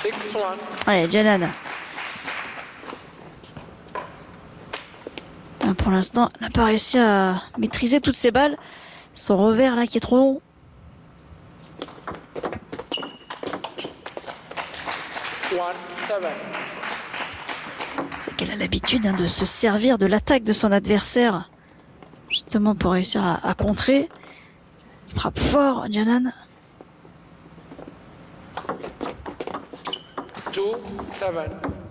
Allez, Janan. Pour l'instant, elle n'a pas réussi à maîtriser toutes ses balles. Son revers là qui est trop long. C'est qu'elle a l'habitude de se servir de l'attaque de son adversaire, justement pour réussir à contrer. Frappe fort, Janan. 2-7.